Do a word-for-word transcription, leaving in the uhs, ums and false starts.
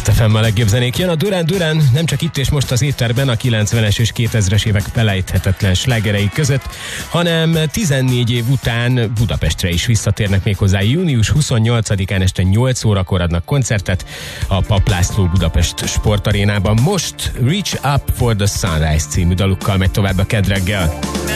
Blast ef em a legjobb zenék. Jön a Duran Duran, nem csak itt és most az étterben a kilencvenes és kétezres évek felejthetetlen slágerei között, hanem tizennégy év után Budapestre is visszatérnek, méghozzá június huszonnyolcadikán este nyolc órakor adnak koncertet a Papp László Budapest sportarénában. Most Reach Up for the Sunrise című dalukkal megy tovább a Kedd reggel.